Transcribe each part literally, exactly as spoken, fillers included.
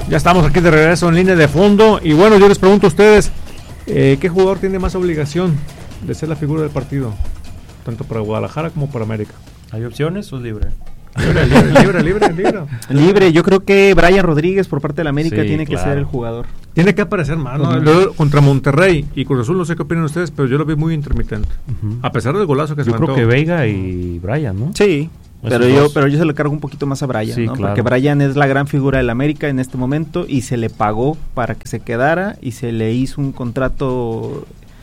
Ya estamos aquí de regreso en Línea de Fondo. Y bueno, yo les pregunto a ustedes, eh, ¿qué jugador tiene más obligación de ser la figura del partido? Tanto para Guadalajara como para América. ¿Hay opciones o es libre? Libre, libre, libre, libre, libre. Libre, yo creo que Brian Rodríguez por parte de la América Sí, tiene claro. que ser el jugador. Tiene que aparecer más, ¿no? Luego, contra Monterrey y Cruz Azul, no sé qué opinan ustedes, pero yo lo vi muy intermitente. Uh-huh. A pesar del golazo que se Yo creo aventó. que Veiga y Brian, ¿no? Sí, Esos pero yo, dos. pero yo se le cargo un poquito más a Brian, Sí, ¿no? claro. Porque Brian es la gran figura del América en este momento y se le pagó para que se quedara y se le hizo un contrato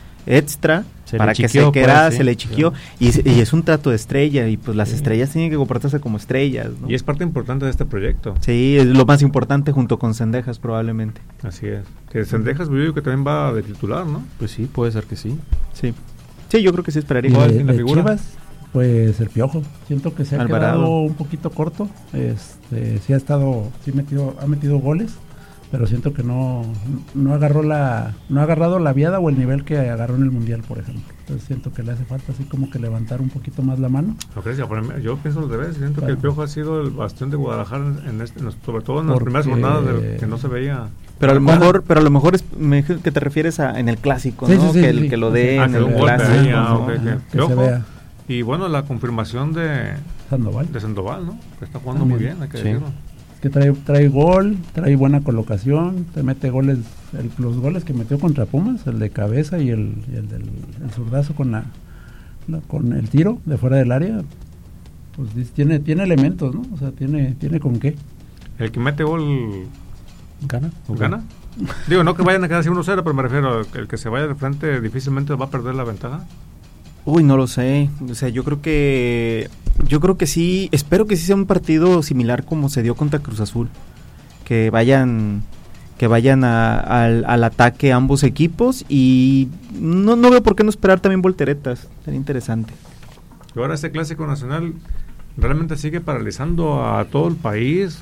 extra Se para le que chiquió, se quedara, pues, sí. se le chiquió y, se- y es un trato de estrella y pues las estrellas tienen que comportarse como estrellas, ¿no? Y es parte importante de este proyecto. Sí, es lo más importante junto con Cendejas probablemente. Así es. Que Cendejas, yo digo que también va de titular, ¿no? Pues sí, puede ser que sí. Sí. Sí, yo creo que sí esperaría. Y ¿Cuál de, es la de figura? Chivas, pues el Piojo. Siento que se ha Alvarado. quedado un poquito corto. Este, sí ha estado, sí metido, ha metido goles, pero siento que no, no agarró la, no ha agarrado la viada o el nivel que agarró en el Mundial, por ejemplo. Entonces siento que le hace falta así como que levantar un poquito más la mano. ¿No crees? Yo, por mí- yo pienso al revés. Siento Claro. que el Piojo ha sido el bastión de Guadalajara, en este, en los- sobre todo en las Porque- primeras jornadas de- que no se veía. Pero a lo Bueno. mejor, pero a lo mejor es me imagino que te refieres a en el clásico, Sí, ¿no? sí, sí, que, el, sí. que lo Ah, dé Ah, en que el un golpe clásico. ahí, ah, ¿no? ok, ok. Que Piojo. se vea Y bueno, la confirmación de, Sandoval. de Sandoval, ¿no? Que está jugando También. muy bien, hay que Sí. decirlo. Que trae, trae gol, trae buena colocación, te mete goles, el- los goles que metió contra Pumas, el de cabeza y el, y el del el zurdazo con la, la- con el tiro de fuera del área, pues dis- tiene, tiene elementos, ¿no? O sea, tiene, tiene con qué. El que mete gol ¿Gana? gana. Digo, no que vayan a quedarse uno cero, pero me refiero a que el que se vaya de frente difícilmente va a perder la ventaja. Uy, no lo sé. O sea, yo creo que yo creo que sí, espero que sí sea un partido similar como se dio contra Cruz Azul, que vayan que vayan a- al, al ataque ambos equipos y no no veo por qué no esperar también volteretas. Sería interesante. Y ahora este clásico nacional realmente sigue paralizando a todo el país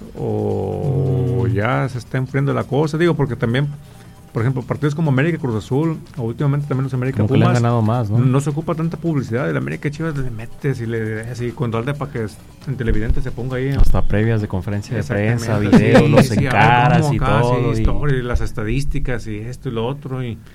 o ya se está enfriando la cosa. Digo, porque también, por ejemplo, partidos como América y Cruz Azul, o últimamente también los América Como que le han Pumas, ganado más, ¿no? no se ocupa tanta publicidad. El América Chivas le metes y le así cuando alde para que en televidente se ponga ahí. Hasta previas de conferencia de prensa, Exactamente, videos, sí, los sí, a ver encaras cómo y acá, todo. sí, y- historia, y las estadísticas y esto y lo otro. Y,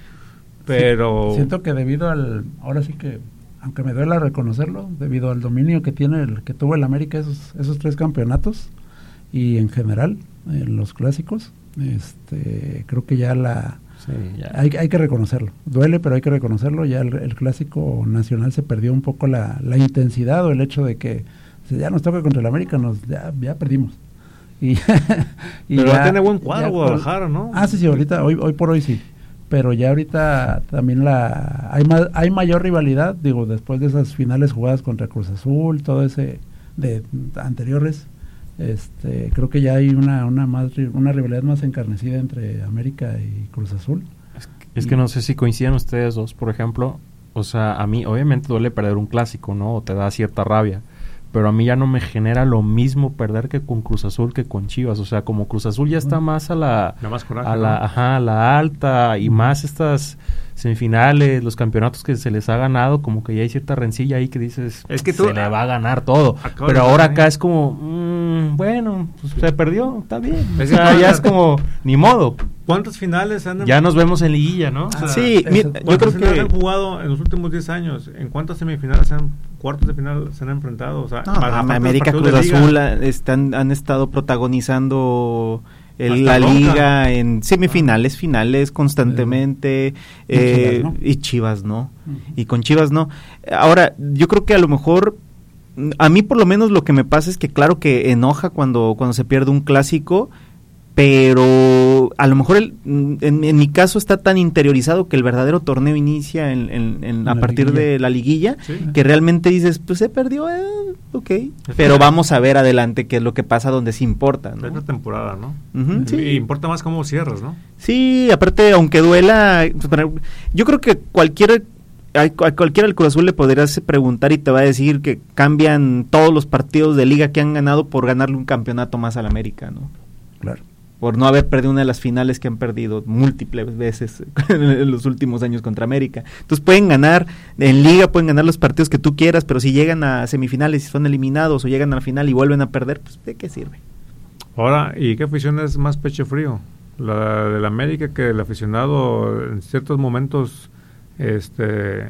pero Siento que debido al, ahora sí que, aunque me duela reconocerlo, debido al dominio que tiene el, que tuvo el América esos, esos tres campeonatos y en general en los clásicos, este, creo que ya la Sí, ya. hay, hay que reconocerlo. Duele, pero hay que reconocerlo. Ya el, el clásico nacional se perdió un poco la, la intensidad o el hecho de que si ya nos toca contra el América, nos ya, ya perdimos. Y, y pero ya- tiene buen cuadro ya- Guadalajara, ¿no? Ah, sí, sí, ahorita, hoy, hoy por hoy sí. Pero ya ahorita también la hay ma- hay mayor rivalidad, digo, después de esas finales jugadas contra Cruz Azul, todo ese de anteriores, este, creo que ya hay una una más ri- una rivalidad más encarnecida entre América y Cruz Azul. Es que no sé si coinciden ustedes dos, por ejemplo. O sea, a mí obviamente duele perder un clásico, ¿no? O te da cierta rabia. Pero a mí ya no me genera lo mismo perder que con Cruz Azul que con Chivas. O sea, como Cruz Azul ya está más a la, Nada más coraje, a la, ¿no? ajá, a la alta y más estas semifinales, los campeonatos que se les ha ganado, como que ya hay cierta rencilla ahí que dices, Es que tú- se le va a ganar todo. Acabo Pero de ahora ver, acá ¿eh? es como, mm, bueno, pues se perdió, está bien. O Es que sea, tú- ya es como, ni modo. ¿Cuántas finales han Ya nos vemos en liguilla, ¿no? O sea, Sí, mi- eso- yo ¿Cuántas creo finales que han jugado en los últimos diez años? ¿En cuántas semifinales, se han, cuartos de final se han enfrentado? O sea, no, más aparte de los América partidos Cruz de liga. Azul ah, están han estado protagonizando el- Hasta la bronca. liga en semifinales, finales constantemente Y eh, Chivas, ¿no? y Chivas no. Ujú. Y con Chivas no. Ahora, yo creo que a lo mejor, mm, a mí por lo menos lo que me pasa es que claro que enoja cuando, cuando se pierde un clásico, pero a lo mejor el, mm, en, en mi caso está tan interiorizado que el verdadero torneo inicia en, en- en- a La partir liguilla. de la liguilla, Sí. que realmente dices, pues se perdió, eh, ok, pero vamos a ver adelante qué es lo que pasa donde sí importa, ¿no? Es la temporada, ¿no? Ujú, sí. Y importa más cómo cierras, ¿no? Sí, aparte, aunque duela, pues, para- yo creo que cualquier a, a cualquiera del Cruz Azul le podrías preguntar y te va a decir que cambian todos los partidos de liga que han ganado por ganarle un campeonato más al América, ¿no? Claro. Por no haber perdido una de las finales que han perdido múltiples veces en los últimos años contra América. Entonces pueden ganar en liga, pueden ganar los partidos que tú quieras, pero si llegan a semifinales y son eliminados o llegan a la final y vuelven a perder, pues ¿de qué sirve? Ahora, ¿y qué afición es más pecho frío? La del América, que el aficionado en ciertos momentos este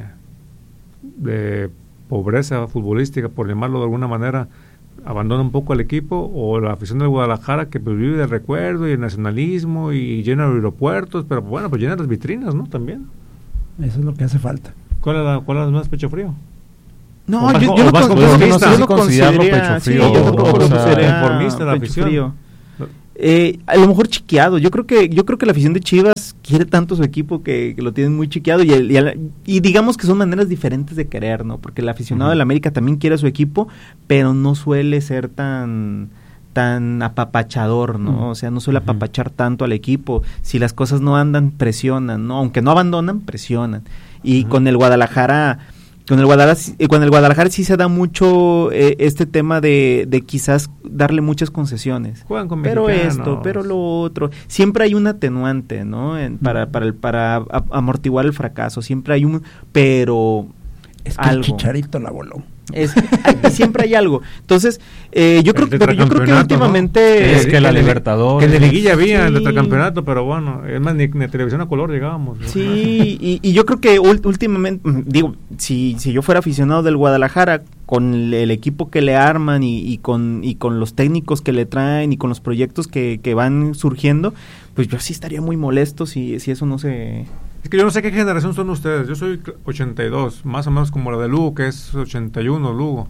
de pobreza futbolística, por llamarlo de alguna manera, abandona un poco al equipo, o la afición del Guadalajara, que pues vive de recuerdo y el nacionalismo y llena aeropuertos, pero bueno, pues llena las vitrinas, ¿no? También. Eso es lo que hace falta. ¿Cuál es, la, cuál es más pecho frío? No, O yo, más- yo, o no más con- conformista, yo no sí, considerarlo consideraría- pecho sí, frío, yo tampoco o lo sea, consideraría conformista la pecho afición. frío. Eh, a lo mejor chiqueado. Yo creo que yo creo que la afición de Chivas quiere tanto su equipo que, que lo tienen muy chiqueado y, el- y, el- y digamos que son maneras diferentes de querer, ¿no? Porque el aficionado Ujú. del América también quiere a su equipo, pero no suele ser tan tan apapachador, ¿no? Ujú. O sea, no suele Ujú. apapachar tanto al equipo. Si las cosas no andan, presionan, ¿no? Aunque no abandonan, presionan. Y Ujú. con el Guadalajara con el Guadalajara, sí- eh, con el Guadalajara sí se da mucho eh, este tema de, de quizás darle muchas concesiones. Juegan con Pero mexicanos. esto, pero lo otro. Siempre hay un atenuante, ¿no? En- para, para, el, para a- amortiguar el fracaso. Siempre hay un... Pero... Es que algo. el Chicharito la voló. Es, hay- siempre hay algo. Entonces, eh, yo El creo que, pero yo creo que tetracampeonato, ¿no? últimamente... Es que la de- Libertadores. Que de liguilla había el Sí. tetracampeonato, pero bueno, es más, ni, ni televisión a color llegábamos. Sí, y, y yo creo que ul- últimamente, mm, digo, si, si yo fuera aficionado del Guadalajara, con el, el equipo que le arman y, y con y con los técnicos que le traen y con los proyectos que, que van surgiendo, pues yo sí estaría muy molesto si, si eso no se... Es que yo no sé qué generación son ustedes. Yo soy ochenta y dos, más o menos como la de Lugo, que es ochenta y uno, Lugo.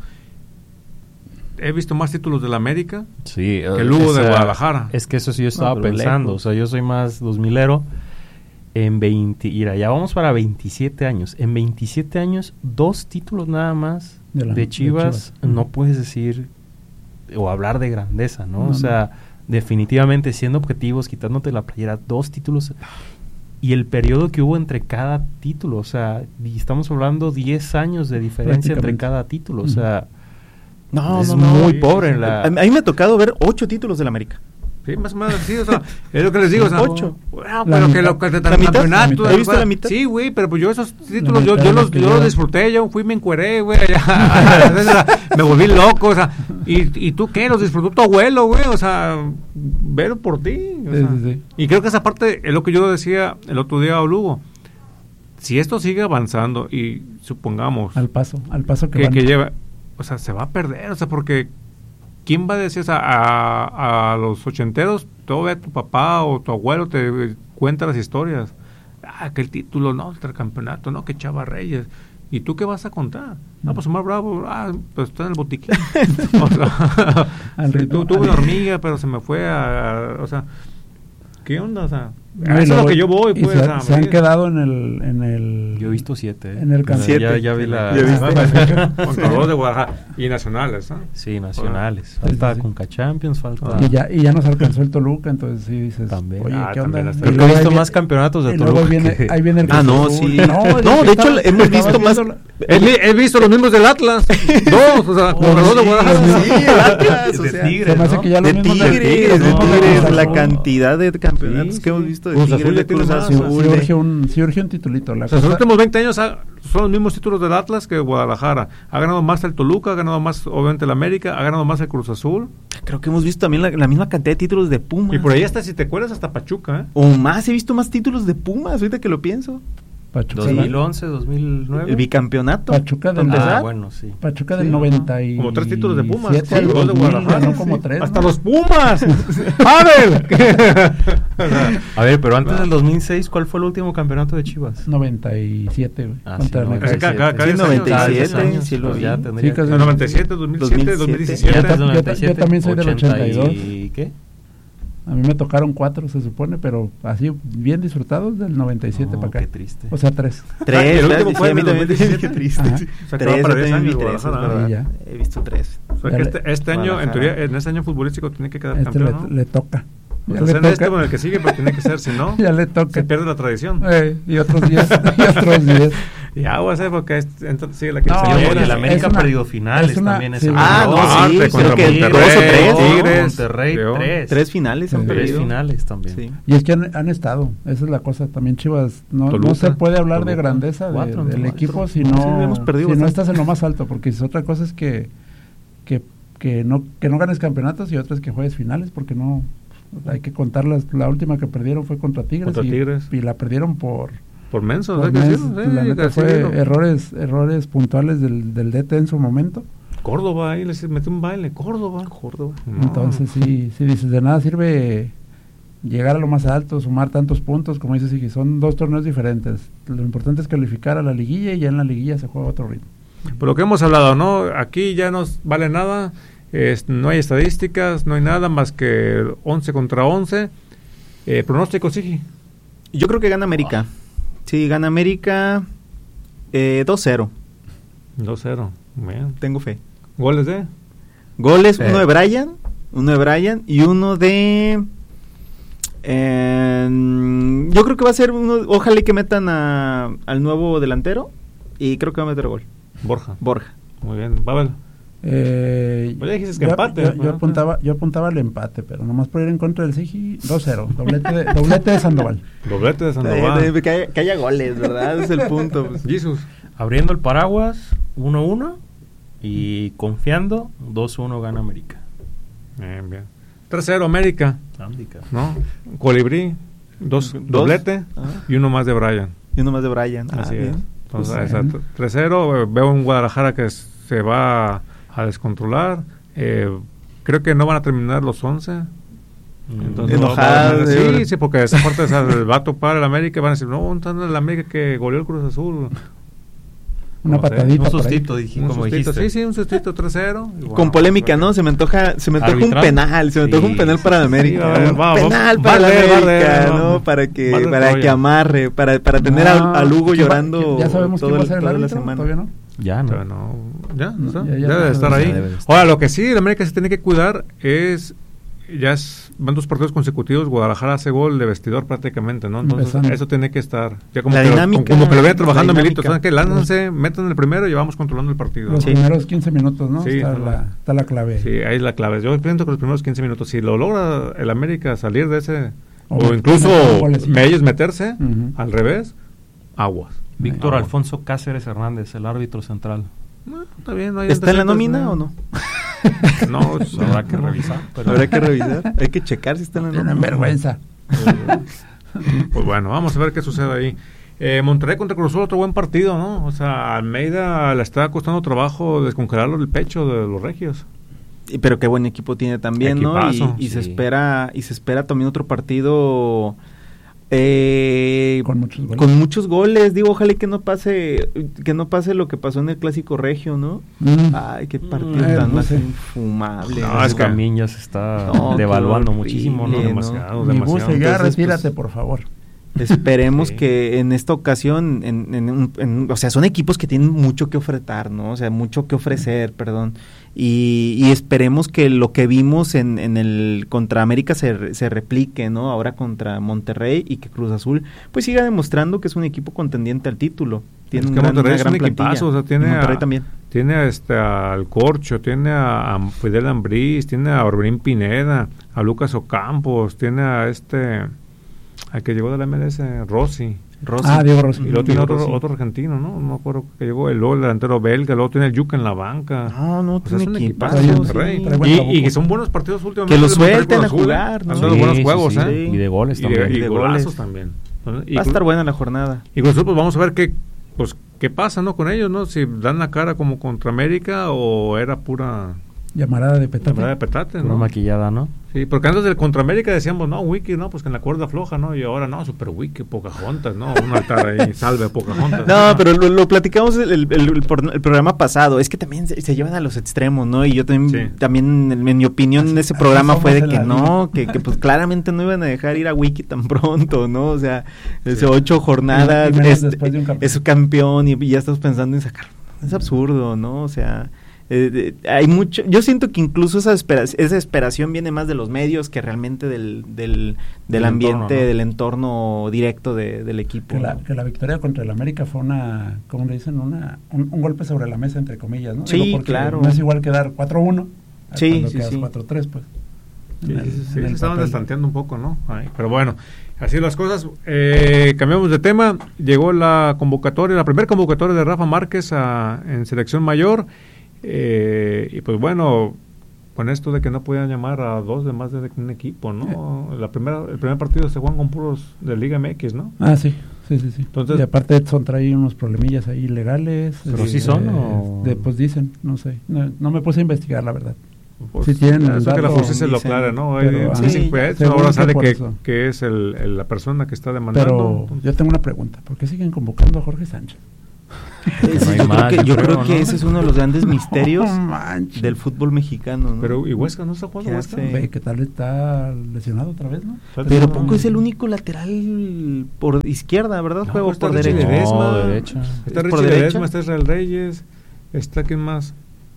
He visto más títulos del América Sí, que Lugo de esa- Guadalajara. Es que eso sí yo estaba pero pensando. lejos. O sea, yo soy más dos milero. En veinte, mira, ya vamos para veintisiete años. En veintisiete años, dos títulos nada más De de, la- de Chivas, Chivas. no puedes decir o hablar de grandeza, ¿no? No, o no. sea, definitivamente siendo objetivos, quitándote la playera, dos títulos y el periodo que hubo entre cada título, o sea, y estamos hablando diez años de diferencia entre Prácticamente. cada título, o Ujú. sea, No, es no, no. muy sí, pobre sí, en la... A, a mí me ha tocado ver ocho títulos del América. Sí, más o menos, sí, o sea, es lo que les digo, o sea, Ocho. bueno, La pero que mitad. lo que el ¿La mitad? tetracampeonato, ¿He visto la mitad? Sí, güey, pero pues yo esos títulos, La yo, mitad yo de los, los que yo los lleva. disfruté, yo fui, me encueré, güey, allá, o sea, me volví loco, o sea, y, y tú qué, los disfrutó tu abuelo, güey, o sea, velo por ti, o Sí, sea. sí, sí. Y creo que esa parte es lo que yo decía el otro día a Lugo. Si esto sigue avanzando y supongamos Al paso, al paso que, que, van. que lleva, o sea, se va a perder, o sea, porque ¿quién va a decir, o sea, a, a los ochenteros, todavía tu papá o tu abuelo te cuenta las historias? Ah, que el título, no, el campeonato, no, que Chava Reyes. ¿Y tú qué vas a contar? No, pues Omar Bravo, ah, pues está en el botiquín. O sea, Al sí, ritmo, tu- tuve al- una hormiga, pero se me fue a, a- o sea, ¿qué onda? O sea, No, a y eso es luego- lo que yo voy, y pues. se, o sea, se han mira. quedado en el, en el... Yo he visto siete. ¿eh? En el O sea, Siete. ya, ya vi la... ¿Ya viste? Con todos de Guadalajara y nacionales, ¿no? Sí, nacionales. Sí, Falta sí, sí. Conca Champions, falta... Y ya, y ya nos alcanzó el Toluca, entonces sí dices, También. oye, Ah, ¿qué onda? también está Creo Y que luego he ahí visto viene- más campeonatos de y luego Toluca viene, que- ahí viene el Ah, Cruz no, Azul. sí. No, No, de hecho, estaba- hemos estaba visto más- viendo la- He, vi- he visto los mismos del Atlas. Dos, o sea, con los dos de Guadalajara. Sí, el Atlas, o de sea, Tigres, se me hace ¿no? que ya los de mismos Tigres, del- de no, Tigres, Cruz la Azul. cantidad de campeonatos Sí, que hemos sí. visto de Cruz Tigres, Azul de ya tiene Cruz más, Sí, Azul, sí de- urge un, sí urge un titulito. La O sea, los cosa- últimos veinte años ha- son los mismos títulos del Atlas que Guadalajara. Ha ganado más el Toluca, ha ganado más, obviamente, el América, ha ganado más el Cruz Azul. Creo que hemos visto también la, la misma cantidad de títulos de Pumas. Y por ahí hasta, si te acuerdas, hasta Pachuca, ¿eh? O más, he visto más títulos de Pumas, ahorita que lo pienso. Pachuca, dos mil once, dos mil nueve. El bicampeonato. Pachuca del, ¿Dónde Ah, está? bueno, sí. Pachuca del Sí, noventa y Como tres títulos de Pumas. siete Sí, al dos de dos mil, Guadalajara. ganó Sí, como sí. tres, Hasta ¿no? los Pumas. ¡Pavel! A ver, pero antes del dos mil seis, ¿cuál fue el último campeonato de Chivas? noventa y siete, güey. Ah, contra sí, el noventa y Necaxa. Cada- cada- cada Sí, diez años. noventa y siete, Cada diez años, sí lo pues vi. ya tendría Sí, casi- No, noventa y siete, dos mil siete, dos mil diecisiete. Yo Ya ta- noventa y siete, yo también soy del ochenta y dos. ¿Y qué? A mí me tocaron cuatro, se supone, pero así bien disfrutados del noventa y siete No, para acá. qué triste. O sea, tres. Tres, Ah, ¿y el último sí, fue a mí en el también, dos mil diecisiete? qué triste. Ajá. O sea, que Tres, va para yo diez también vi años tres, es Guadalajara. verdad. Y ya. He visto tres. O sea, Ya que le- este, este año, en Guadalajara. teoría, en este año futbolístico tiene que quedar Este campeón, le, ¿no? le toca. O Ya sea, le en este toca. o en el que sigue, pero tiene que ser, si no, Ya le se toca. pierde la tradición. Eh, y otros diez. y otros diez. Y agua, ¿sabes? Porque es- entra- sigue la No, Sí, quinceañera. porque es- el América es ha una- perdido finales es una- también. sí. ese Ah, año. no, sí, Arte creo contra que Monterrey, dos o tres. Tigres, Monterrey, León. tres. Tres finales han Sí. Tres perdido. finales también. Sí. Y es que han, han estado, esa es la cosa. También Chivas, no, no Toluca, se puede hablar de Toluca. grandeza de- Cuatro, del ¿no? equipo Cuatro. si Sí, no, hemos perdido si no bastante. estás en lo más alto, porque si otra cosa es que, que que no que no ganes campeonatos y otra es que juegues finales, porque no hay que contarlas. La última que perdieron fue contra Tigres, Contra y, Tigres. y la perdieron por Por menso, por ¿sabes qué mes. decir? Sí, La neta así fue digo. errores errores puntuales del, del D T en su momento. Córdoba, ahí les metió un baile, Córdoba. Córdoba. No. Entonces sí, sí dices, de nada sirve llegar a lo más alto, sumar tantos puntos, como dices, y son dos torneos diferentes. Lo importante es calificar a la liguilla y ya en la liguilla se juega otro ritmo. Por lo que hemos hablado, ¿no? Aquí ya no vale nada, es, no hay estadísticas, no hay nada más que once contra once. Eh, pronóstico, sí. Yo creo que gana América. Sí, gana América eh, dos cero. dos cero. Bien. Tengo fe. ¿Goles de? Goles, Sí. uno de Brian, uno de Brian y uno de... eh, yo creo que va a ser uno... Ojalá y que metan a, al nuevo delantero y creo que va a meter gol. Borja. Borja. Muy bien. Pavel. Eh, Pues ya dijiste que yo, empate, yo, yo ¿no? apuntaba, yo apuntaba al empate, pero nomás por ir en contra del Sigi, dos cero, doblete de, doblete de Sandoval. Doblete de Eh, Sandoval. de- que, haya, que haya goles, ¿verdad? Ese es el punto. Pues. Jesus. Abriendo el paraguas, uno uno. Y confiando, dos uno gana América. Bien, bien. tres cero América, Ámdica. ¿no? Colibrí, dos, Dos. doblete Ah. y uno más de Brian. Y uno más de Brian. Ah, Así bien. es. Entonces, Pues, exacto. bien. tres cero, eh, veo un Guadalajara que se va a descontrolar. Eh, creo que no van a terminar los once. Entonces, Enojados, no, no, eh. sí, sí, porque esa parte esa, va a topar el América y van a decir, no, ¿dónde está el América que goleó el Cruz Azul? Una No sé, patadita Un por ahí. sustito, dije, Un como sustito, dijiste. sí, sí, un sustito tres cero. Y Con bueno, polémica, pues, ¿no? Se me antoja, se me antoja un ¿Arbitral? penal, se me antoja Sí, un penal sí, para la sí, América, va a ver, un va, va, penal va, para la va a ver, va a América, ver, ¿no? va, Para que, va a ver para Troya. que amarre, para, para tener No, a, a Lugo ¿quién va- llorando ya sabemos quién todo va a el- ser el toda la árbitro, semana. todavía no. Ya, o sea, ¿no? no, ya, No, o sea, ya- ya debe de no, estar ya ahí. debe de estar. Ahora, lo que sí, el América se tiene que cuidar es, ya es, van dos partidos consecutivos, Guadalajara hace gol de vestidor prácticamente, ¿no? Entonces, Empezando. eso tiene que estar. Ya como La que, lo- dinámica, como, que lo viene la trabajando Milito, dinámica. ¿saben qué? Lánzanse, metan el primero y vamos controlando el partido. Los Sí. primeros quince minutos, ¿no? Sí, está, no. la, está la clave. Sí, ahí es la clave. Yo pienso que los primeros quince minutos, si lo logra el América salir de ese, O o, incluso meter un golecito. ellos meterse, Ujú. al revés, aguas. Víctor Aguas. Alfonso Cáceres Hernández, el árbitro central. No, está bien, no hay ¿Está en la antecedentes, nómina o no? No, Habrá que revisar. Pero Habrá que revisar, hay que checar si está en la Tienen nómina. vergüenza. Pues bueno, vamos a ver qué sucede ahí. Eh, Monterrey contra Cruz Azul, otro buen partido, ¿no? O sea, Almeida le está costando trabajo descongelarlo del pecho de los regios. Y- Pero qué buen equipo tiene también, ¿no? Equipazo, Y, y se sí. espera y se espera también otro partido eh, Con muchos goles. con muchos goles. Digo, ojalá y que no pase que no pase lo que pasó en el Clásico Regio, ¿no? Mm. Ay, qué partido Eh, tan no más sé. infumable. No, ¿no? es que- también ya se está No, qué devaluando horrible, muchísimo, ¿no? ¿no? Demasiado, Mi demasiado. buce, ya Entonces, retírate, pues, por favor. Esperemos Sí. que en esta ocasión, en, en un- en- o sea, son equipos que tienen mucho que ofertar, ¿no? O sea, mucho que ofrecer, perdón. Y, y esperemos que lo que vimos en, en el contra América se, re- se replique, ¿no? Ahora contra Monterrey y que Cruz Azul, pues siga demostrando que es un equipo contendiente al título. Tiene Es un que gran- Monterrey una es gran un equipazo, plantilla. o sea, tiene Y Monterrey a- también. Tiene a este, al Corcho, tiene a, a Fidel Ambriz, tiene a Orbelín Pineda, a Lucas Ocampos, tiene a este, al que llegó de la M L S, Rossi. Rossi. Ah, Diego Rossi. Y luego tiene Diego otro, Rossi. otro argentino, ¿no? No me acuerdo que llegó, el, luego el delantero belga, luego tiene el Yuca en la banca. No, no, O sea, tiene es un equipazo, equipazo, sí. Monterrey. Trae buen Y, trabuco. y que son buenos partidos últimamente. Que lo de Monterrey suelten Cruz a Azul, jugar, ¿eh? ¿no? Han dado Sí, buenos sí, juegos, sí. ¿eh? Y de goles Y también. de, y Y de golazos goles. también. Entonces, y Va a Cruz- estar buena la jornada. Y Cruz Azul, pues vamos a ver qué, pues, qué pasa, ¿no? Con ellos, ¿no? Si dan la cara como contra América o era pura Llamarada de petate. temporada de petate, Una ¿no? maquillada, ¿no? Sí, porque antes del contra América decíamos, no, Wiki, no, pues que en la cuerda floja, ¿no? Y ahora, no, super Wiki, Pocahontas, ¿no? Un altar ahí, salve Pocahontas. No, pero lo, lo platicamos el, el- el- el por- el programa pasado. Es que también se, se llevan a los extremos, ¿no? Y yo también, Sí. también en, en mi opinión, en ese así programa somos fue de en que la no, que, que pues claramente no iban a dejar ir a Wiki tan pronto, ¿no? O sea, ese ocho jornadas, Y- y menos es, después de un campeón. es campeón y, y ya estás pensando en sacar. Es absurdo, ¿no? O sea, eh, eh, hay mucho. Yo siento que incluso esa, espera, esa esperación viene más de los medios que realmente del, del, del Del ambiente, entorno, ¿no? del entorno directo de- del equipo. Que la, ¿no? que la victoria contra el América fue una, ¿cómo le dicen? Una, un, un golpe sobre la mesa, entre comillas, ¿no? Sí, porque claro. No es igual que dar cuatro uno a Sí, cuando sí, quedas sí. cuatro tres, pues. Sí, En el- sí, sí, en se el estaban papel. destanteando un poco, ¿no? Ay, pero bueno, así las cosas. Eh, cambiamos de tema. Llegó la convocatoria, la primera convocatoria de Rafa Márquez a, en selección mayor. Eh, y pues bueno, con esto de que no podían llamar a dos de más de un equipo, ¿no? La primera, el primer partido se juegan con puros de Liga M X, ¿no? Ah, sí, sí, sí, sí. Entonces, y aparte Edson trae unos problemillas ahí legales. ¿Pero eh, sí son eh, o...? de, pues dicen, no sé. No, no me puse a investigar, la verdad. pues, si tienen el eso que la dato, justicia lo dicen, aclara, ¿no? pero, Eh, ah, dicen, sí, pues, según ahora que sale por que, eso. que es el, el- la persona que está demandando. Pero entonces- yo tengo una pregunta. ¿Por qué siguen convocando a Jorge Sánchez? Sí, No hay yo creo más, que, yo yo creo, creo que ¿no? ese es uno de los grandes misterios No manches. del fútbol mexicano, ¿no? Pero, ¿y Huesca no está jugando ¿Qué Huesca? hace? Ve, ¿qué tal está lesionado otra vez, no? Pero No, poco es el único lateral por izquierda, ¿verdad? No, Juego pues está por Richie derecha. Ledesma. No, derecha. Está ¿Es por Richie derecha? Ledesma, está Israel Reyes, está ¿quién más?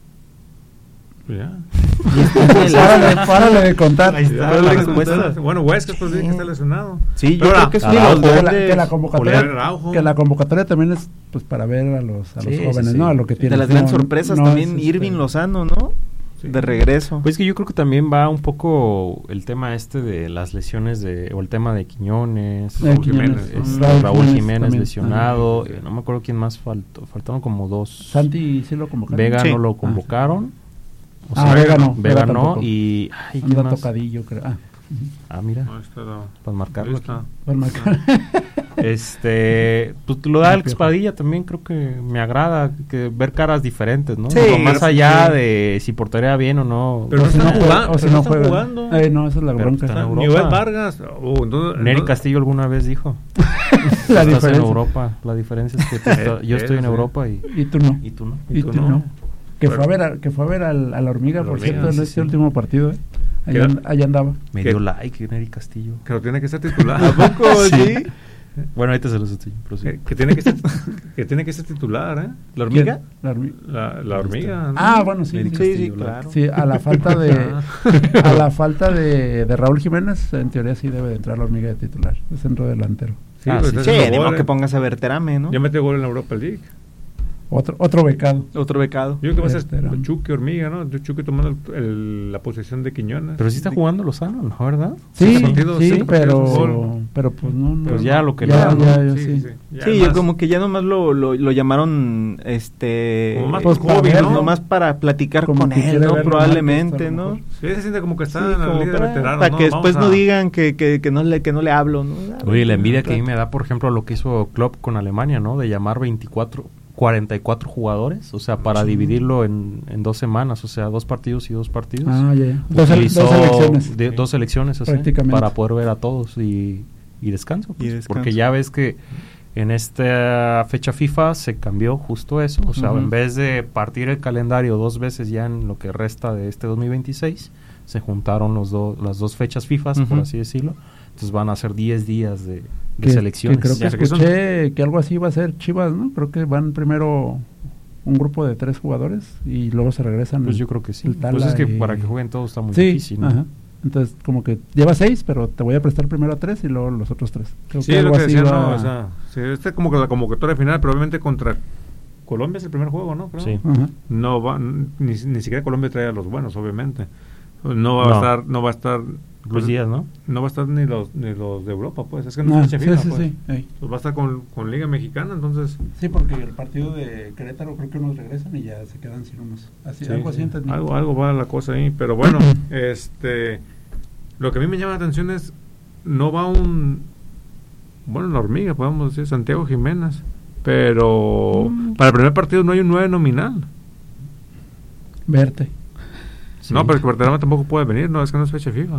Pues ya. Párale, párale de contar. Ahí está Ya, la ya, respuesta. ya. Bueno, Huesca pues dije que está lesionado. Sí, yo Pero creo ahora, que es a uno de la los Que la, grandes que la convocatoria, Julián Araujo. que la convocatoria también es pues para ver a los, a los Sí, sí, jóvenes, sí. ¿no? A lo que tienen. de las grandes No, sorpresas no también es, Irving este, Lozano, ¿no? Sí. De regreso. Pues que yo creo que también va un poco el tema este de las lesiones de o el tema de Quiñones, Eh, Raúl Quiñones, Jiménez, es- ¿no? Raúl Raúl, Jiménez Jiménez, también. lesionado, Ah, sí. eh, no me acuerdo quién más faltó, faltaron como dos. Santi sí lo convocaron. Vega Sí. no lo convocaron. O Ah, sea, Vega no, Vega Vega no tampoco. y ay, ¿quién Anda más? tocadillo, creo. Ah, ujú. Ah, mira, No, está la- para marcarlo ahí aquí. está. Van marcar. Este, pues lo da Alex Padilla también creo que me agrada que ver caras diferentes, ¿no? Sí, Digo, más pero- allá sí. de si portaría bien o no. Pero O no si están juega- jugando, o si pero no no están juegan. jugando. Eh, no, esa es la Pero bronca. están en Nivel Europa. Vargas. oh, entonces- Nery entonces- Castillo alguna vez dijo. La Estás en diferencia. Europa. La diferencia es que tú estás- yo estoy en Eso, sí. Europa y, Y tú no. y tú no. Y tú no. Que Pero- fue a ver a, que fue a ver al- a la hormiga, A la por hormiga, cierto, en sí, este sí. último partido. Eh. Allá, ¿Qué? and- allá andaba. Me ¿Qué? dio like Nery Castillo. Que lo tiene que ser titular. ¿A poco sí? Bueno, ahorita se los estoy. que, que tiene que ser que tiene que ser titular, ¿eh? ¿La hormiga? ¿Quién? La hormiga. La, la hormiga. ¿no? Ah, bueno, sí. Nery Sí, Sí, sí, Castillo, claro. sí, a la falta de a la falta de, de Raúl Jiménez, en teoría sí debe de entrar la hormiga de titular, de centro delantero. Sí, Ah, pues sí. está Sí, haciendo de modo goles. que pongas a Berterame, ¿no? Ya metió gol en la Europa League. Otro otro becado. Otro becado. Yo creo que va a ser Berterame. Chucky Hormiga, ¿no? Chucky tomando el- el- la posición de Quiñones. Pero sí está jugando Lozano, ¿no? ¿Verdad? Sí, Sí, partidos, sí, cinco pero partidos, gol. pero pues no, no. Pues ya lo que ya, le da, ¿no? ya, ya, sí. Ya Sí, yo más- como que ya nomás lo, lo, lo llamaron, este... Como más Pues por para hobby, ver, ¿no? Nomás para platicar Como con que él, quiere ¿no? verlo Probablemente, antes, a lo ¿no? mejor. Sí, se siente como que está Sí, en la como liga de para, veteranos. para ¿no? que después Vamos no a- digan que, que, que, no le, que no le hablo, ¿no? Oye, la envidia que a mí me da, por ejemplo, lo que hizo Klopp con Alemania, ¿no? De llamar veinticuatro, cuarenta y cuatro jugadores, o sea, para Sí. dividirlo en, en dos semanas, o sea, dos partidos y dos partidos. Ah, ya, ya. Dos, Utilizó dos elecciones. de- dos elecciones, así, Prácticamente. para poder ver a todos y, y descanso. pues, Y descanso. Porque ya ves que en esta fecha FIFA se cambió justo eso, o sea, Ujú. en vez de partir el calendario dos veces ya en lo que resta de este dos mil veintiséis, se juntaron los do- las dos fechas FIFA, por Ujú. así decirlo. Entonces van a ser diez días de, de Que- selecciones. que creo que Ya sé que son- escuché que algo así va a ser Chivas, ¿no? Creo que van primero un grupo de tres jugadores y luego se regresan. Pues el- yo creo que sí. el Pues Tala es que y- para que jueguen todos está muy Sí, difícil, ¿no? ajá. Entonces, como que lleva seis, pero te voy a prestar primero a tres y luego los otros tres. Creo Sí, es lo algo que así decía, va- ¿no? O sea, sí, este es como que la convocatoria final, probablemente contra Colombia es el primer juego, ¿no? Creo. Sí. Ajá. No va, ni, ni siquiera Colombia trae a los buenos, obviamente. No va No. a estar, no va a estar, Luis Díaz, ¿no? no va a estar ni los ni los de Europa, pues. Es que no Ah, es fecha sí, FIFA, sí, pues. sí, ey. Pues va a estar con, con Liga Mexicana, entonces. Sí, porque el partido de Querétaro creo que unos regresan y ya se quedan sin unos. Así, Sí, algo así sí. entendí. Algo, algo va la cosa ahí, pero bueno, este, lo que a mí me llama la atención es, no va un, bueno, la hormiga, podemos decir, Santiago Jiménez, pero Mm. para el primer partido no hay un nueve nominal. Verte. Sí. No, pero el que Berterame tampoco puede venir, no, es que no es fecha FIFA.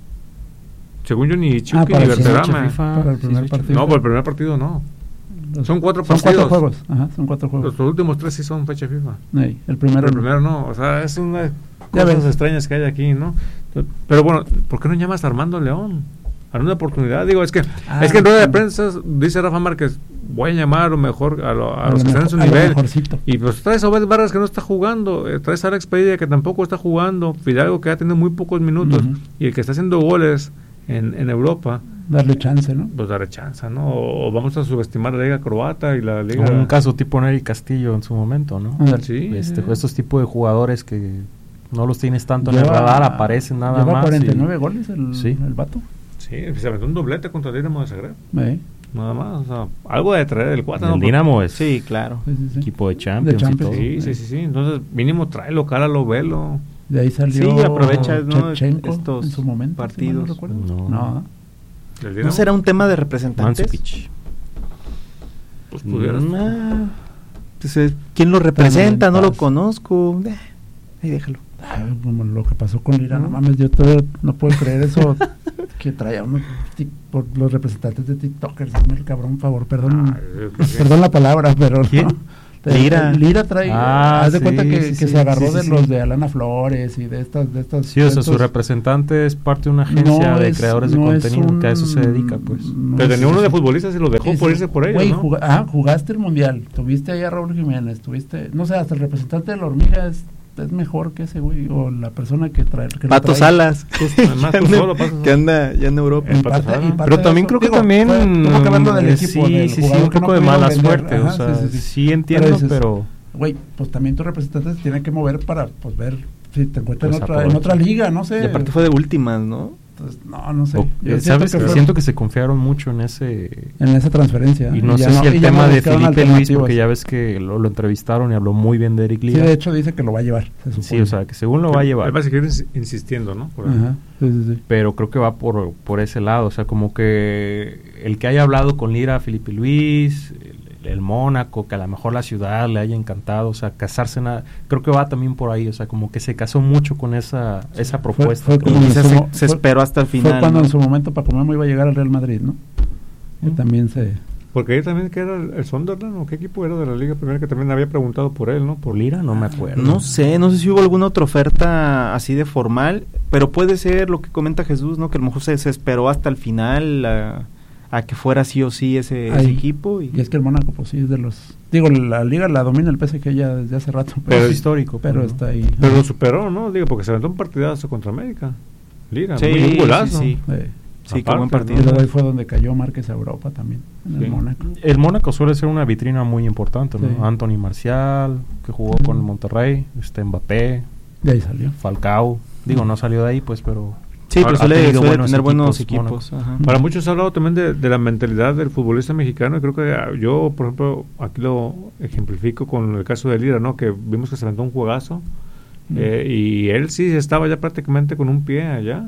Según yo, ni Chucky Ah, para ni el fecha Berterame. FIFA. Para el sí, primer es fecha partido. No, por el primer partido no. Los- Son cuatro Son partidos. cuatro juegos. Ajá, son cuatro juegos. Los, los últimos tres sí son fecha FIFA. Ey, el primero. Pero el no. primero no, o sea, es una Ya cosas ves. extrañas que hay aquí, ¿no? Pero bueno, ¿por qué no llamas a Armando León? A una oportunidad, digo, es que Ah, es que en rueda de sí. prensa dice Rafa Márquez, voy a llamar a lo mejor a, lo- a A los lo que están en su mejor- a lo nivel. mejorcito. Y pues traes a Obed Vargas que no está jugando, eh, traes a Alex Padilla que tampoco está jugando, Fidalgo que ha tenido muy pocos minutos, Ujú. y el que está haciendo goles en, en Europa, Darle chance, ¿no? pues darle chance, ¿no? O, o vamos a subestimar la liga croata y la liga... Un caso tipo Nery Castillo en su momento, ¿no? Ándale. Sí, Este, sí. estos tipos de jugadores que no los tienes tanto en Lleva- el radar, aparecen nada lleva más. cuarenta y nueve y- goles el, Sí. el vato. Sí, se aventó un doblete contra el Dinamo de Zagreb, Ey, nada más, o sea, algo de traer el cuatro, el ¿no? Dinamo es Sí, claro. sí, sí, sí. equipo de Champions, De Champions. y todo. Sí, sí, sí, sí. Entonces, mínimo tráelo, cálalo, velo. De ahí salió Sí, aprovecha, ¿no? Shevchenko estos en su momento, partidos. si mal no No. recuerdo. No. ¿El ¿No Dinamo? será un tema de representantes? Mandzukic. Pues pudieras. Mm, ah, entonces, ¿quién lo representa? También No lo pasa. conozco. Eh, ahí déjalo. Ay, como lo que pasó con Lira, ¿No? no mames, yo todavía no puedo creer eso que traía unos tic- por los representantes de TikTokers, hazme el cabrón favor, perdón, Ah, yo creo que- perdón la palabra, pero ¿Quién? no. Te- Lira. Lira trae, Ah, haz de sí, cuenta que, sí, que sí, se agarró sí, sí, de sí. los de Alana Flores y de estas, de estas. Sí, o sea, de su estos- representante es parte de una agencia no de es- creadores no de es contenido, un- que a eso se dedica, pues. no Pero es- tenía uno de futbolistas y lo dejó es- por irse por ellos, güey, ¿no? juga- ah, jugaste el mundial, tuviste ahí a Raúl Jiménez, tuviste, no sé, hasta el representante de la hormiga es, es mejor que ese güey, o la persona que trae. Que lo Pato trae. Salas. además, que, tú anda, solo pasas, ¿no? que anda ya en Europa. En Pato parte- Salas. y parte Pero de también eso, creo que digo, también fue- tuvo que verlo del eh, equipo, sí, del sí, sí, jugador un que no poco de pudieron mala vender. suerte, Ajá, o sea, sí, sí, sí, sí. entiendo, Pero dices, pero güey, pues también tus representantes tienen que mover para pues ver si te encuentras Pues en, otra, en aprovecha. otra liga, no sé. Y aparte fue de últimas, ¿no? Entonces, no, no sé. o- Yo eh, ¿sabes? que Que fue siento que se confiaron mucho en ese en esa transferencia. y no ya sé si el y ya tema no de buscaron Felipe Luis, alternativas. porque ya ves que lo, lo entrevistaron y habló muy bien de Eric Sí, Lira. de hecho dice que lo va a llevar. Se Sí, supone. o sea, que según lo va a llevar. Él va a seguir ins- insistiendo, ¿no? Por ahí. Ajá, sí, sí, sí. Pero creo que va por, por ese lado, o sea, como que el que haya hablado con Lira, Felipe Luis, el, el Mónaco, que a lo mejor la ciudad le haya encantado, o sea, casarse, nada, creo que va también por ahí, o sea, como que se casó mucho con esa esa propuesta. fue creo. como Y en se, su se- mo- se fue- esperó hasta el final. Fue cuando ¿no? en su momento Paco Memo iba a llegar al Real Madrid, ¿no? Que Mm. también se... Porque ahí también que era el, el Sunderland, ¿o qué equipo era de la Liga Primera que también había preguntado por él, ¿no? Por Lira, no me acuerdo. No sé, no sé si hubo alguna otra oferta así de formal, pero puede ser lo que comenta Jesús, ¿no? Que a lo mejor se, se esperó hasta el final a, a que fuera sí o sí ese, ese Ahí. equipo. Y, Y es que el Mónaco, pues sí, es de los... Digo, la liga la domina el P S G ya desde hace rato, Pero pero, es histórico. pero pues, ¿no? está ahí. Pero lo superó, ¿no? Digo, porque se aventó un partidazo contra América. Lira, Sí, muy un golazo. sí, sí. Eh, sí, qué aparte, buen y partido. luego ahí fue donde cayó Márquez a Europa también, en Sí. el Mónaco. El Mónaco suele ser una vitrina muy importante, ¿no? Sí. Anthony Marcial, que jugó Ujú. con el Monterrey, este Mbappé, De ahí salió. Falcao. Digo, no salió de ahí, pues, pero... Sí, pero ha- ha suele, tenido suele buenos tener buenos equipos, equipos. ajá. Para muchos se ha hablado también de, de la mentalidad del futbolista mexicano y creo que ah, yo, por ejemplo, aquí lo ejemplifico con el caso de Lira, ¿no? Que vimos que se aventó un juegazo Mm. eh, y él sí estaba ya prácticamente con un pie allá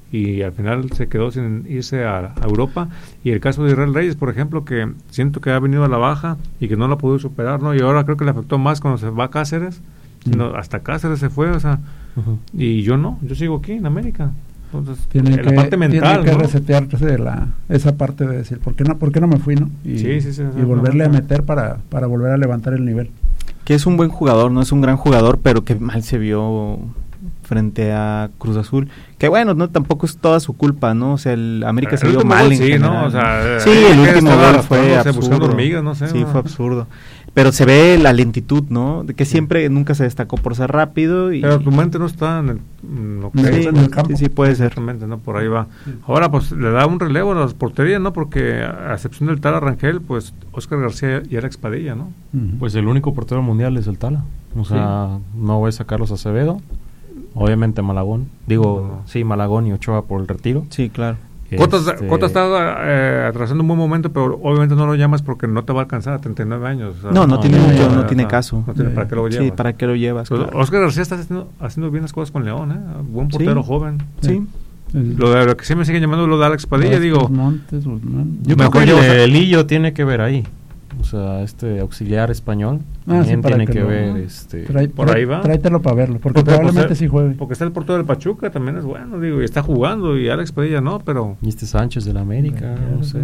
y al final se quedó sin irse a, a Europa. Y el caso de Israel Reyes, por ejemplo, que siento que ha venido a la baja y que no la ha podido superar, ¿no? Y ahora creo que le afectó más cuando se va a Cáceres, sino Mm. hasta Cáceres se fue, o sea, Ujú. y yo no, yo sigo aquí en América. Entonces, Tiene eh, que, la parte mental, tiene que ¿no? resetearse de la, esa parte de decir, ¿por qué no, por qué no me fui, no? Y, Sí, sí, sí, y sí, volverle no, a no. meter para, para volver a levantar el nivel. Que es un buen jugador, no es un gran jugador, pero que mal se vio frente a Cruz Azul. Que bueno, no tampoco es toda su culpa, ¿no? O sea, el América se El vio último mal gol, en sí, general. ¿no? O sea, sí, eh, el que último estaba gol fue arrastrándose, absurdo. buscando hormigas, no sé, Sí, ¿no? fue absurdo. Pero se ve la lentitud, ¿no? De que siempre nunca se destacó por ser rápido y Pero tu mente no está en, el, en lo que Sí, está en el campo. sí, sí, puede ser. Exactamente, ¿no? Por ahí va. Sí. Ahora, pues, le da un relevo a las porterías, ¿no? Porque, a excepción del Tala Rangel, pues, Óscar García y Alex Padilla, ¿no? Ujú. Pues el único portero mundial es el Tala. O sea, no ves a Carlos Acevedo. Obviamente Malagón. Digo, No. sí, Malagón y Ochoa por el retiro. Sí, claro. Cota, Este, Cota está eh, atrasando un buen momento, pero obviamente no lo llamas porque no te va a alcanzar a treinta y nueve años. o sea, No, no, no, tiene no, mucho, no, no o tiene sea, caso. No tiene Sí. para qué lo llevas. Sí, ¿para qué lo llevas? Pues, Claro. Óscar García está haciendo, haciendo bien las cosas con León, ¿eh? Buen portero Sí. joven. Sí. Sí. Lo, de, lo que sí me sigue llamando lo de Alex Padilla, Vázquez, digo, Montes, Guzmán. Yo Mejor creo que llevas a- el Lillo tiene que ver ahí. O sea, este auxiliar español Ah, sí, también para tiene que que, lo- ver. este Trae- por trae- ahí va. Tráetelo para verlo, porque, Porque, probablemente pues, sí juegue. porque está el portero del Pachuca, también es bueno, digo, y está jugando, y Alex Padilla no, pero, Y este Sánchez del América, no sé.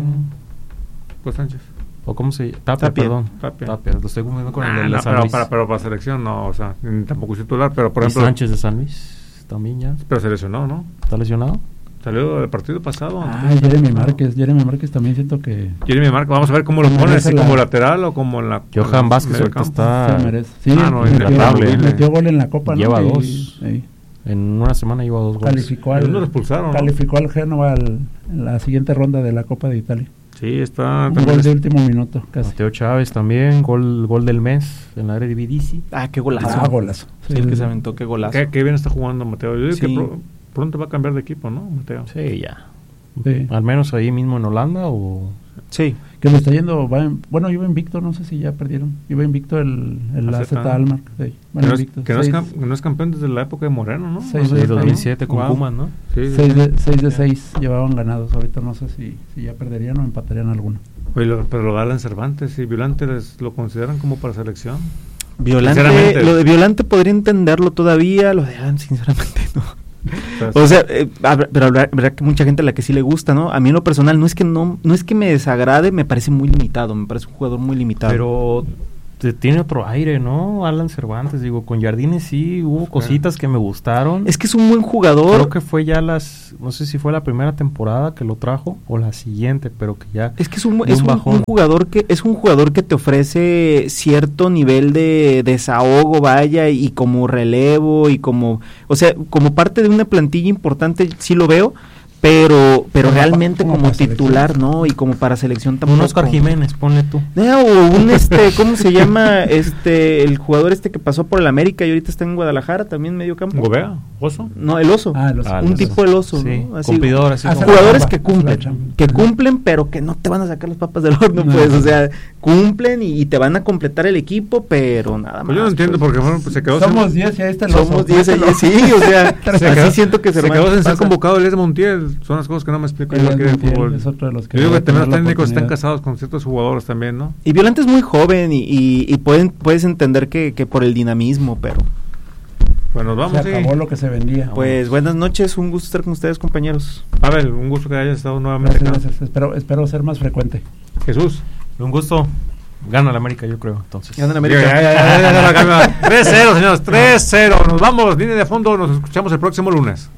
pues Sánchez. O cómo se llama. Tapia, Tapia. perdón. Tapia. Tapia. Lo estoy confundiendo con el Ah, de no, San pero, Luis. para, pero para selección no, o sea, ni tampoco es titular, pero por Y ejemplo, Sánchez de San Luis también ya. pero se lesionó, ¿no? ¿Está lesionado? Salió del partido pasado. Ah, Jeremy Márquez. Jeremy Márquez también siento que Jeremy Marco, vamos a ver cómo lo Se pone, merece si la- como lateral o como en la. Johan en Vázquez medio ahorita campo. está se merece. Sí, Ah, no, metió, intratable. metió gol en la Copa, ¿no? Lleva Y- dos. sí. en una semana lleva dos goles. Calificó El al, uno lo expulsaron, ¿no? calificó al Génova al- en la siguiente ronda de la Copa de Italia. Sí, está. Un también gol de es- último minuto, casi. Mateo Chávez también, gol gol del mes en la Eredivisie. Ah, qué golazo. Ah, golazo. Sí, el que se aventó, qué golazo. Qué, qué bien está jugando Mateo. Yo digo Sí. que pro- pronto va a cambiar de equipo, ¿no, Mateo? Sí, ya. Sí. Al menos ahí mismo en Holanda o... Sí. Que Que le está yendo, va en- bueno, iba invicto, no sé si ya perdieron. Iba invicto el, el A A Z. Z Almar. Sí, Que bueno, no, es, invicto. que no es Seis- cam- que no es campeón desde la época de Moreno, ¿no? Seis No de- sé, dos mil siete con Wow. Pumas, ¿no? Sí, sí, seis sí. de, seis de seis llevaban ganados. Ahorita no sé si, si ya perderían o empatarían alguno. Oye, lo- pero lo da Alan Cervantes y Violante les- lo consideran como para selección. Violante, Sinceramente. lo de Violante podría entenderlo todavía, lo de Alan sinceramente no. O sea, O sea, eh, habrá- pero habrá, habrá que mucha gente a la que sí le gusta, ¿no? A mí en lo personal no es que no no es que me desagrade, me parece muy limitado, me parece un jugador muy limitado. Pero te- tiene otro aire, ¿no? Alan Cervantes, digo, con Jardines sí hubo cositas que me gustaron. es que es un buen jugador. Creo que fue ya las, no sé si fue la primera temporada que lo trajo o la siguiente, pero que ya... Es que es un, de es un un, bajón. un jugador que es un jugador que te ofrece cierto nivel de desahogo, vaya, y como relevo y como, o sea, como parte de una plantilla importante sí lo veo, pero pero Como pa- realmente como como para titular, no, y como para selección tampoco. Un Oscar Jiménez, ponle tú. No, o un este, ¿cómo se llama? Este, el jugador este que pasó por el América y ahorita está en Guadalajara, también medio campo. Gobea, Oso. No, el oso. Ah, el oso. Ah, un el tipo el oso, Sí, ¿no? Así, cumplidor, así Hace como- la jugadores chamba, que hace la cumplen, chamba. que Ajá. cumplen, pero que no te van a sacar las papas del horno, No. pues, o sea, cumplen y, y te van a completar el equipo, pero nada más. Pues yo no entiendo pues. porque bueno, pues se quedó Somos sin, diez y ahí está el oso. Somos diez Mételo. allí, sí, o sea, se así quedó- siento que se, se arman- quedó sin ser pasa. convocado Elías Montiel. Son las cosas que no me explico. Elías yo aquí de Montiel fútbol. es otro de los que Yo digo debe que también los tener la técnicos están oportunidad. casados con ciertos jugadores también, ¿no? Y Violante es muy joven y, y, y pueden, puedes entender que, que por el dinamismo, pero Pues nos vamos, Se sí. acabó lo que se vendía. pues buenas noches, un gusto estar con ustedes, compañeros. Pavel, un gusto que hayas estado nuevamente Gracias, acá. gracias. Espero, espero ser más frecuente. Jesús. Un gusto. Gana la América, yo creo, entonces. Ganan Ya, América. ya, ya, ya, ya, ya, ya, ya. tres cero, señores, tres cero. Nos vamos, línea de fondo, nos escuchamos el próximo lunes.